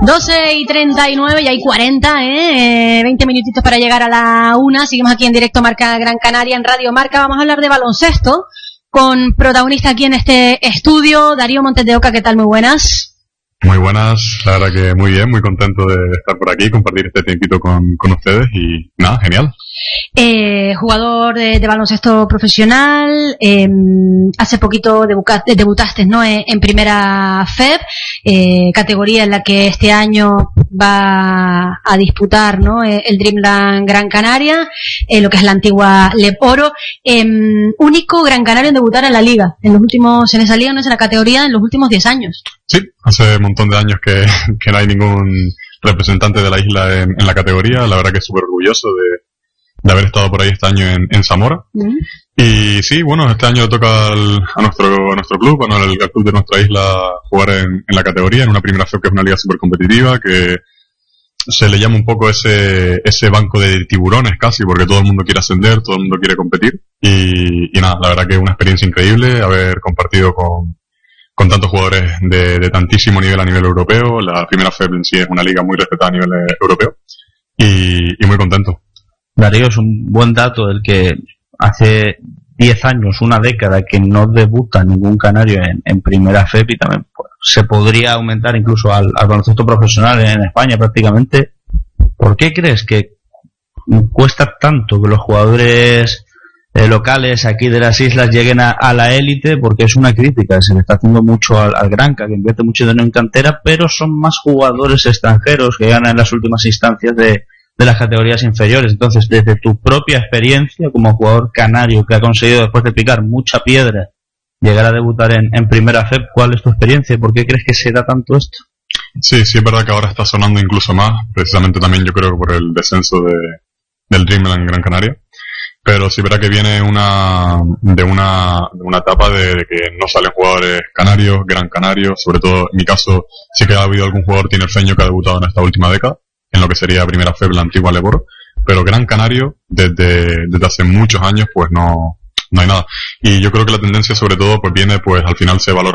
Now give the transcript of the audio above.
12:39, y hay 40, 20 minutitos para llegar a la 1. Seguimos aquí en directo Marca Gran Canaria, en Radio Marca. Vamos a hablar de baloncesto con protagonista aquí en este estudio, Darío Montes de Oca. ¿Qué tal? Muy buenas. Muy buenas, la verdad que muy bien, muy contento de estar por aquí, compartir este tiempito con ustedes y nada, genial. Jugador de baloncesto profesional, hace poquito debutaste, ¿no? En primera FEB, categoría en la que este año va a disputar, ¿no? El Dreamland Gran Canaria, lo que es la antigua LEP Oro, único gran canario en debutar en la liga, en esa liga, no es en la categoría, en los últimos 10 años. Sí, hace un montón de años que no hay ningún representante de la isla en la categoría. La verdad que súper orgulloso de haber estado por ahí este año en Zamora. Y sí, bueno, este año toca a nuestro club, al club de nuestra isla, jugar en la categoría, en una primera FEB que es una liga súper competitiva, que se le llama un poco ese banco de tiburones casi, porque todo el mundo quiere ascender, todo el mundo quiere competir. Y nada, la verdad que es una experiencia increíble haber compartido con tantos jugadores de tantísimo nivel a nivel europeo. La primera FEB en sí es una liga muy respetada a nivel europeo y muy contento. Darío, es un buen dato el que hace 10 años, una década, que no debuta ningún canario en primera FEB, y también pues, se podría aumentar incluso al baloncesto profesional en España prácticamente. ¿Por qué crees que cuesta tanto que los jugadores locales aquí de las islas lleguen a la élite? Porque es una crítica, se le está haciendo mucho al Granca, que invierte mucho dinero en cantera, pero son más jugadores extranjeros que ganan en las últimas instancias de las categorías inferiores. Entonces, desde tu propia experiencia como jugador canario que ha conseguido, después de picar mucha piedra, llegar a debutar en primera FEB, ¿cuál es tu experiencia? ¿Por qué crees que se da tanto esto? Sí, es verdad que ahora está sonando incluso más, precisamente también yo creo que por el descenso del Dreamland Gran Canaria. Pero sí es verdad que viene de una etapa de que no salen jugadores canarios, gran canarios. Sobre todo, en mi caso, sí que ha habido algún jugador tinerfeño que ha debutado en esta última década, en lo que sería primera FEB, la antigua LEP Oro. Pero gran canario, desde hace muchos años, pues no hay nada. Y yo creo que la tendencia, sobre todo, pues viene, pues al final se valora